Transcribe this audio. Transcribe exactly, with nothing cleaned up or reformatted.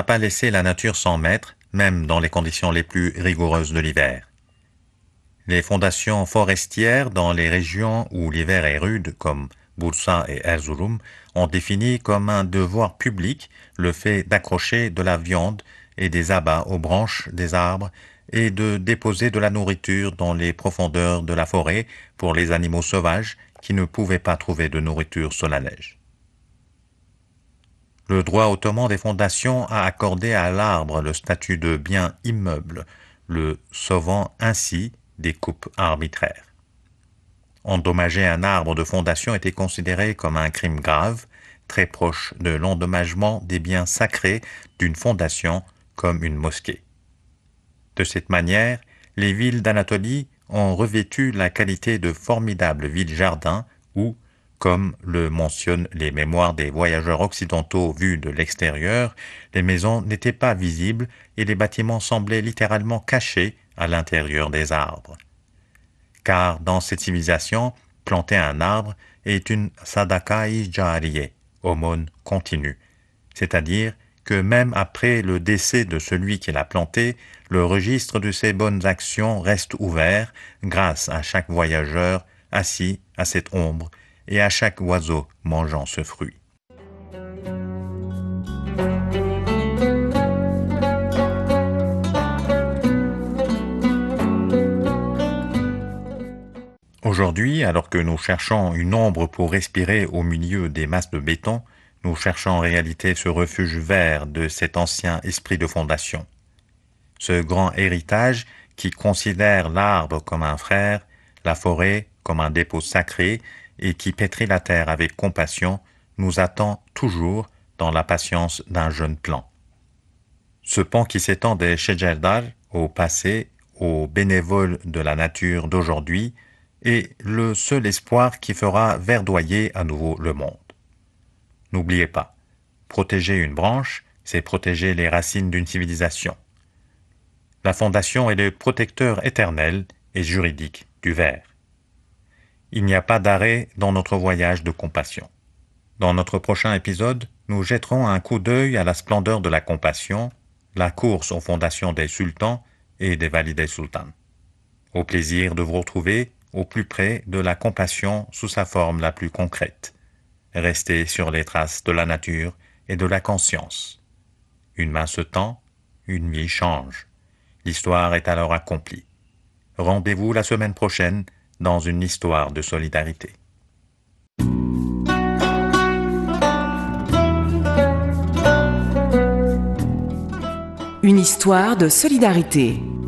pas laisser la nature sans maître, même dans les conditions les plus rigoureuses de l'hiver. Les fondations forestières dans les régions où l'hiver est rude, comme Bursa et Erzurum, ont défini comme un devoir public le fait d'accrocher de la viande et des abats aux branches des arbres et de déposer de la nourriture dans les profondeurs de la forêt pour les animaux sauvages qui ne pouvaient pas trouver de nourriture sous la neige. Le droit ottoman des fondations a accordé à l'arbre le statut de bien immeuble, le sauvant ainsi des coupes arbitraires. Endommager un arbre de fondation était considéré comme un crime grave, très proche de l'endommagement des biens sacrés d'une fondation comme une mosquée. De cette manière, les villes d'Anatolie ont revêtu la qualité de formidables villes-jardins où, comme le mentionnent les mémoires des voyageurs occidentaux vus de l'extérieur, les maisons n'étaient pas visibles et les bâtiments semblaient littéralement cachés à l'intérieur des arbres. Car dans cette civilisation, planter un arbre est une sadaqah-i jariyeh, aumône continue, c'est-à-dire que même après le décès de celui qui l'a planté, le registre de ses bonnes actions reste ouvert grâce à chaque voyageur assis à cette ombre et à chaque oiseau mangeant ce fruit. Aujourd'hui, alors que nous cherchons une ombre pour respirer au milieu des masses de béton, nous cherchons en réalité ce refuge vert de cet ancien esprit de fondation. Ce grand héritage qui considère l'arbre comme un frère, la forêt comme un dépôt sacré et qui pétrit la terre avec compassion, nous attend toujours dans la patience d'un jeune plant. Ce pont qui s'étend des Shejerdar au passé aux bénévoles de la nature d'aujourd'hui est le seul espoir qui fera verdoyer à nouveau le monde. N'oubliez pas, protéger une branche, c'est protéger les racines d'une civilisation. La fondation est le protecteur éternel et juridique du ver. Il n'y a pas d'arrêt dans notre voyage de compassion. Dans notre prochain épisode, nous jetterons un coup d'œil à la splendeur de la compassion, la course aux fondations des sultans et des validés sultans. Au plaisir de vous retrouver au plus près de la compassion sous sa forme la plus concrète. Restez sur les traces de la nature et de la conscience. Une main se tend, une vie change. L'histoire est alors accomplie. Rendez-vous la semaine prochaine dans une histoire de solidarité. Une histoire de solidarité.